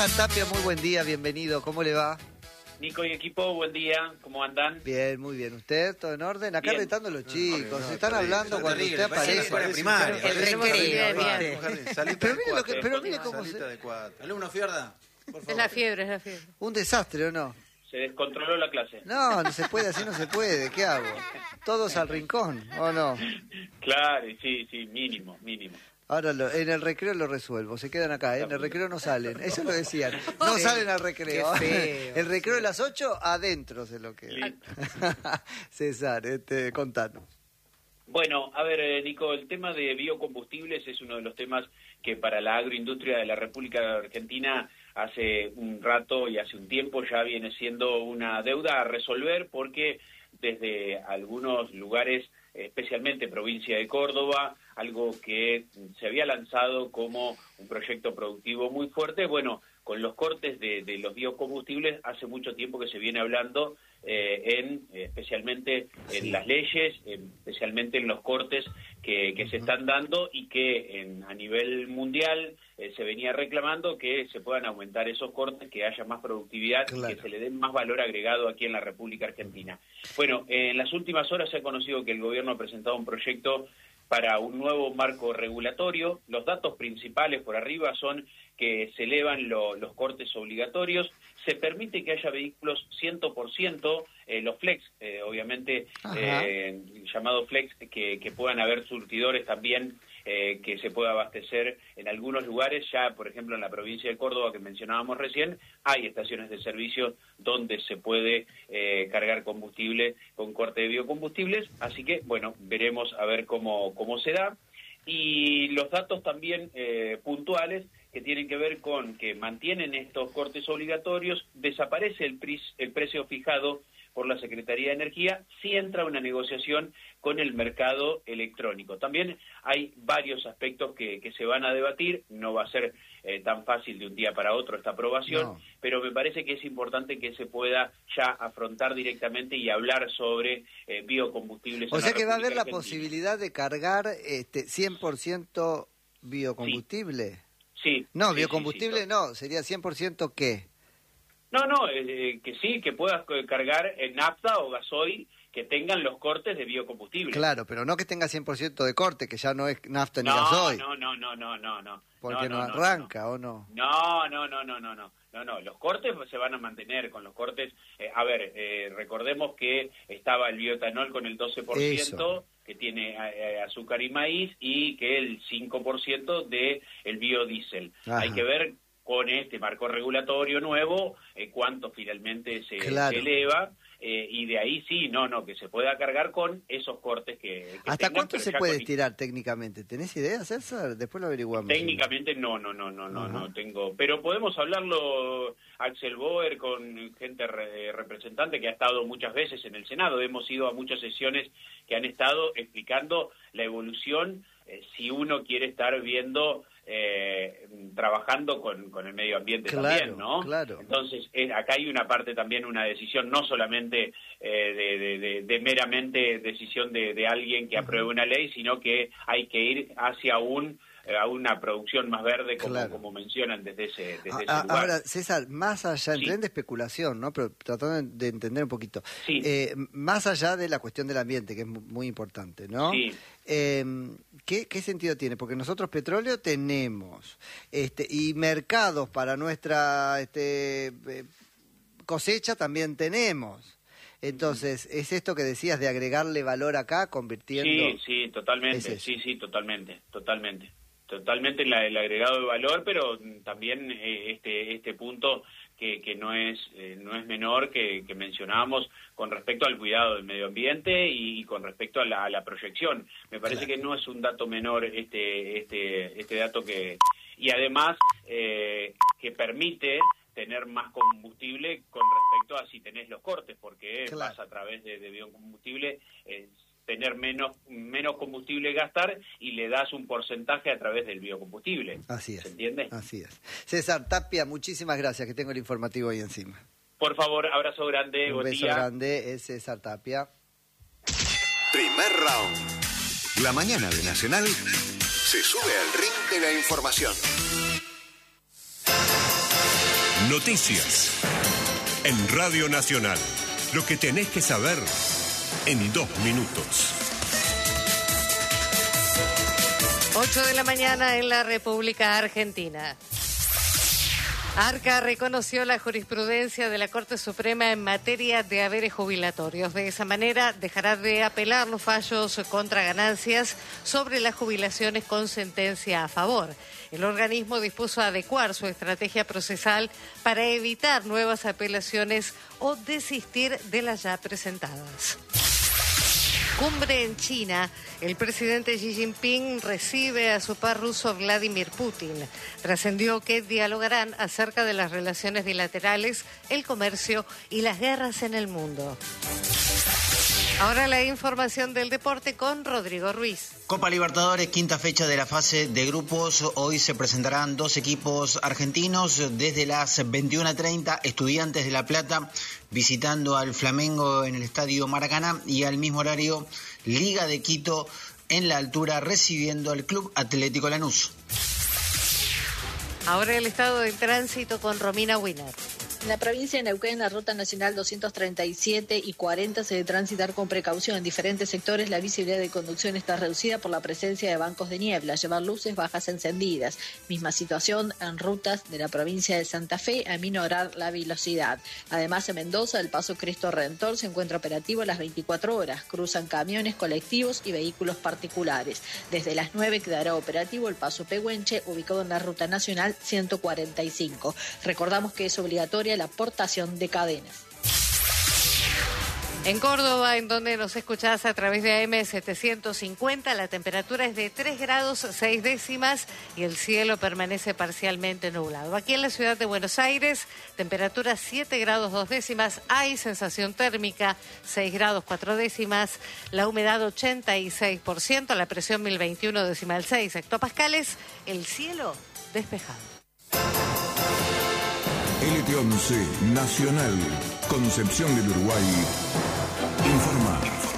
Tapia, muy buen día, bienvenido, ¿cómo le va? Nico y equipo, buen día, ¿cómo andan? Bien, muy bien. ¿Usted, todo en orden? Acá Bien. retando a los chicos, no, están terrible, hablando no, cuando terrible, usted parece aparece. primaria. El recreo, Pero mire lo que, pero mire cómo Salita se... de 4. Alumno Fiorda, por favor. Es la fiebre, es la fiebre. Un desastre, ¿o no? Se descontroló la clase. No, no se puede, así no se puede. ¿Qué hago? Todos al rincón, ¿o no? Claro, sí, mínimo. Ahora en el recreo lo resuelvo, se quedan acá, ¿eh? En el recreo no salen, eso lo decían. No salen al recreo. Qué feo. El recreo de las 8, adentro se lo queda. Listo. César, contanos. Bueno, a ver, Nico, el tema de biocombustibles es uno de los temas que para la agroindustria de la República Argentina hace un rato y hace un tiempo ya viene siendo una deuda a resolver, porque desde algunos lugares, especialmente provincia de Córdoba, algo que se había lanzado como un proyecto productivo muy fuerte, bueno, con los cortes de los biocombustibles hace mucho tiempo que se viene hablando especialmente en las leyes, especialmente en los cortes que se están dando y que a nivel mundial se venía reclamando que se puedan aumentar esos cortes, que haya más productividad, claro, y que se le dé más valor agregado aquí en la República Argentina. Bueno, en las últimas horas se ha conocido que el gobierno ha presentado un proyecto para un nuevo marco regulatorio. Los datos principales por arriba son que se elevan los cortes obligatorios, se permite que haya vehículos 100%, los flex, obviamente, llamados flex, que puedan haber surtidores también, que se pueda abastecer en algunos lugares. Ya, por ejemplo, en la provincia de Córdoba, que mencionábamos recién, hay estaciones de servicio donde se puede cargar combustible con corte de biocombustibles, así que, bueno, veremos a ver cómo se da. Y los datos también puntuales que tienen que ver con que mantienen estos cortes obligatorios, desaparece el precio fijado por la Secretaría de Energía, si entra una negociación con el mercado electrónico. También hay varios aspectos que se van a debatir, no va a ser tan fácil de un día para otro esta aprobación, no, pero me parece que es importante que se pueda ya afrontar directamente y hablar sobre biocombustibles. O sea que va a haber la Argentina. Posibilidad de cargar 100% biocombustible. Sí. No, sí, biocombustible sí. No, sería 100% ¿qué? No, que sí, que puedas cargar en nafta o gasoil que tengan los cortes de biocombustible. Claro, pero no que tenga 100% de corte, que ya no es nafta ni No, gasoil. No. Porque no arranca, ¿o no? No, los cortes se van a mantener con los cortes. Recordemos que estaba el bioetanol con el 12%, Eso, que tiene azúcar y maíz, y que el 5% de el biodiesel. Ajá. Hay que ver con este marco regulatorio nuevo cuánto finalmente se eleva, y de ahí sí, que se pueda cargar con esos cortes que ¿Hasta tengan, cuánto pero se ya puede con... estirar técnicamente? ¿Tenés idea, César? Después lo averiguamos. Técnicamente no tengo, pero podemos hablarlo, Axel Boer, con gente representante que ha estado muchas veces en el Senado. Hemos ido a muchas sesiones que han estado explicando la evolución, si uno quiere estar viendo, trabajando con el medio ambiente, claro, también, ¿no? Claro. Entonces, acá hay una parte también, una decisión, no solamente de meramente decisión de alguien que apruebe una ley, sino que hay que ir hacia a una producción más verde, como mencionan desde ese lugar. Ahora, César, más allá, entré Sí. en especulación, ¿no? Pero tratando de entender un poquito. Sí. Más allá de la cuestión del ambiente, que es muy importante, ¿no? Sí. ¿Qué sentido tiene? Porque nosotros petróleo tenemos, y mercados para nuestra cosecha también tenemos. Entonces, ¿es esto que decías de agregarle valor acá, convirtiendo? Sí, totalmente, totalmente el agregado de valor, pero también este punto que no es menor, que mencionábamos con respecto al cuidado del medio ambiente y con respecto a la proyección. Me parece que no es un dato menor este dato y además que permite tener más combustible con respecto a si tenés los cortes, porque vas a través de biocombustible, tener menos combustible gastar, y le das un porcentaje a través del biocombustible. Así es. ¿Se entiende? Así es. César Tapia, muchísimas gracias, que tengo el informativo ahí encima. Por favor, abrazo grande, Un beso grande, es César Tapia. Primer round. La mañana de Nacional se sube al ring de la información. Noticias. En Radio Nacional. Lo que tenés que saber en 2 minutos. 8 de la mañana en la República Argentina. Arca reconoció la jurisprudencia de la Corte Suprema en materia de haberes jubilatorios. De esa manera dejará de apelar los fallos contra ganancias sobre las jubilaciones con sentencia a favor. El organismo dispuso adecuar su estrategia procesal para evitar nuevas apelaciones o desistir de las ya presentadas. Cumbre en China. El presidente Xi Jinping recibe a su par ruso Vladimir Putin. Trascendió que dialogarán acerca de las relaciones bilaterales, el comercio y las guerras en el mundo. Ahora la información del deporte con Rodrigo Ruiz. Copa Libertadores, quinta fecha de la fase de grupos. Hoy se presentarán 2 equipos argentinos desde las 21:30. Estudiantes de La Plata visitando al Flamengo en el Estadio Maracaná, y al mismo horario Liga de Quito en La Altura recibiendo al Club Atlético Lanús. Ahora el estado de tránsito con Romina Wiener. En la provincia de Neuquén, la ruta nacional 237 y 40 se debe transitar con precaución. En diferentes sectores la visibilidad de conducción está reducida por la presencia de bancos de niebla. Llevar luces bajas encendidas. Misma situación en rutas de la provincia de Santa Fe, a minorar la velocidad. Además, en Mendoza, el paso Cristo Redentor se encuentra operativo a las 24 horas. Cruzan camiones, colectivos y vehículos particulares. Desde las 9 quedará operativo el paso Pehuenche, ubicado en la ruta nacional 145. Recordamos que es obligatoria la aportación de cadenas. En Córdoba, en donde nos escuchás a través de AM 750, la temperatura es de 3 grados 6 décimas y el cielo permanece parcialmente nublado. Aquí en la ciudad de Buenos Aires, temperatura 7 grados 2 décimas, hay sensación térmica 6 grados 4 décimas, la humedad 86%, la presión 1021,6 hectopascales, el cielo despejado. LT11 Nacional, Concepción del Uruguay, informa.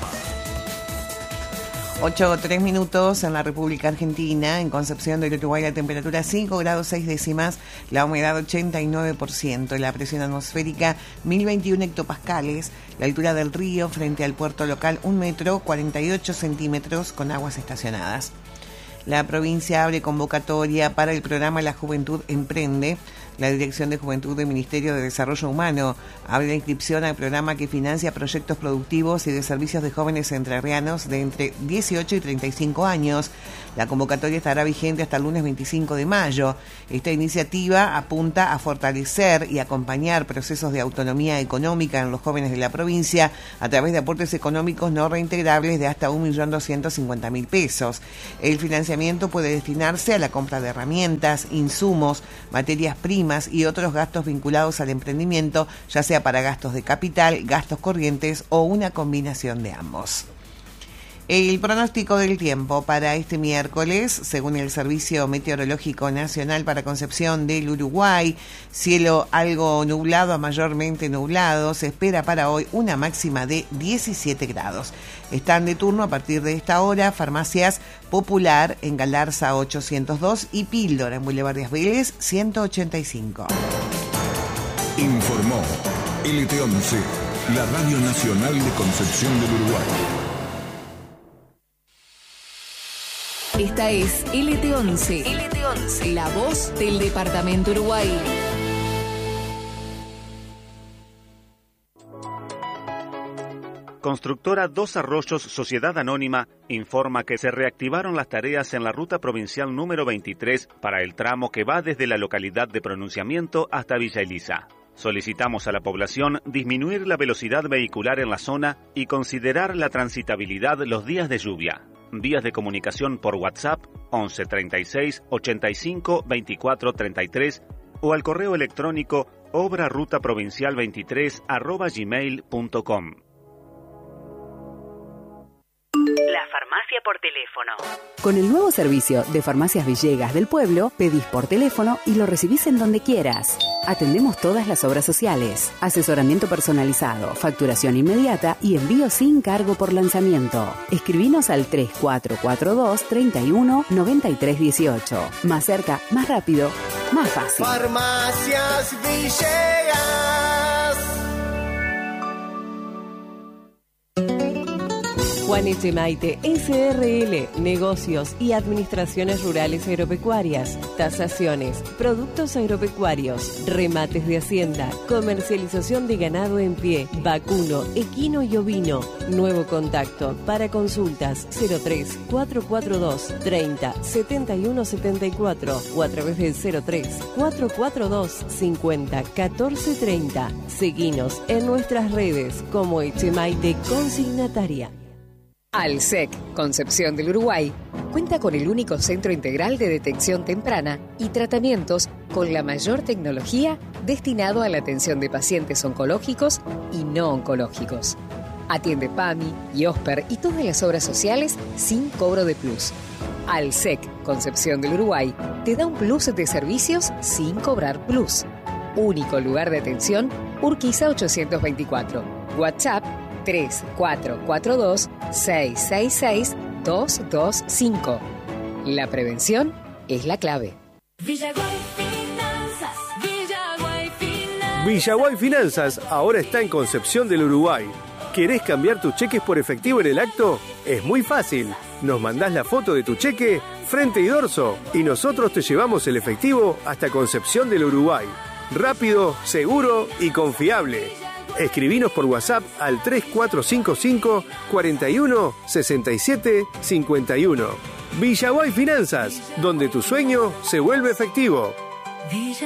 8:03 minutos en la República Argentina. En Concepción del Uruguay la temperatura 5 grados 6 décimas, la humedad 89%, la presión atmosférica 1021 hectopascales, la altura del río frente al puerto local 1 metro 48 centímetros con aguas estacionadas. La provincia abre convocatoria para el programa La Juventud Emprende. La Dirección de Juventud del Ministerio de Desarrollo Humano abre la inscripción al programa que financia proyectos productivos y de servicios de jóvenes entrerrianos de entre 18 y 35 años. La convocatoria estará vigente hasta el lunes 25 de mayo. Esta iniciativa apunta a fortalecer y acompañar procesos de autonomía económica en los jóvenes de la provincia a través de aportes económicos no reintegrables de hasta 1.250.000 pesos. El financiamiento puede destinarse a la compra de herramientas, insumos, materias primas y otros gastos vinculados al emprendimiento, ya sea para gastos de capital, gastos corrientes o una combinación de ambos. El pronóstico del tiempo para este miércoles, según el Servicio Meteorológico Nacional para Concepción del Uruguay, cielo algo nublado a mayormente nublado, se espera para hoy una máxima de 17 grados. Están de turno a partir de esta hora farmacias Popular en Galarza 802 y Píldora en Boulevard Díaz Vélez 185. Informó LT11, la Radio Nacional de Concepción del Uruguay. Esta es LT11. LT11, la voz del Departamento Uruguay. Constructora Dos Arroyos Sociedad Anónima informa que se reactivaron las tareas en la ruta provincial número 23 para el tramo que va desde la localidad de Pronunciamiento hasta Villa Elisa. Solicitamos a la población disminuir la velocidad vehicular en la zona y considerar la transitabilidad los días de lluvia. Vías de comunicación por WhatsApp 11 36 85 24 33 o al correo electrónico obrarutaprovincial23@gmail.com. La farmacia por teléfono. Con el nuevo servicio de Farmacias Villegas del Pueblo, pedís por teléfono y lo recibís en donde quieras. Atendemos todas las obras sociales, asesoramiento personalizado, facturación inmediata y envío sin cargo por lanzamiento. Escribinos al 3442 31 93 18. Más cerca, más rápido. más fácil. Farmacias Villegas. Juan Echemaite, SRL, negocios y administraciones rurales agropecuarias, tasaciones, productos agropecuarios, remates de hacienda, comercialización de ganado en pie, vacuno, equino y ovino. Nuevo contacto para consultas 03 442 30 71 74 o a través del 03 442 50 14 30. Seguinos en nuestras redes como Echemaite Consignataria. Alsec, Concepción del Uruguay, cuenta con el único centro integral de detección temprana y tratamientos con la mayor tecnología destinado a la atención de pacientes oncológicos y no oncológicos. Atiende PAMI, IOSPER y todas las obras sociales sin cobro de plus. Alsec, Concepción del Uruguay, te da un plus de servicios sin cobrar plus. Único lugar de atención, Urquiza 824. WhatsApp 3442-666-225. La prevención es la clave. Villaguay Finanzas ahora está en Concepción del Uruguay. ¿Querés cambiar tus cheques por efectivo en el acto? Es muy fácil. Nos mandás la foto de tu cheque, frente y dorso, y nosotros te llevamos el efectivo hasta Concepción del Uruguay. Rápido, seguro y confiable. Escribinos por WhatsApp al 3455 41 67 51. Villaguay Finanzas, donde tu sueño se vuelve efectivo.